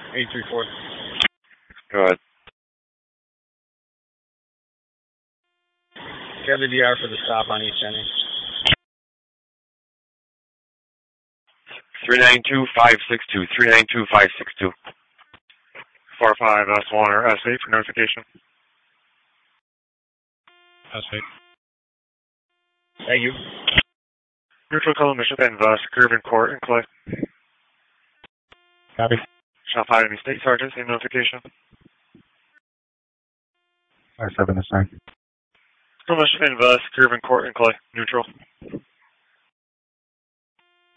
834. Go ahead. Get the DR for the stop on East Jenny. 392562. 392562. 45 S1 or S8 for notification. S8. Thank you. Neutral color mission and Girvan Court and Clay. Copy. Shall 5 any state sergeants in notification. 57 is 9. Mission and Girvan Court and Clay. Neutral.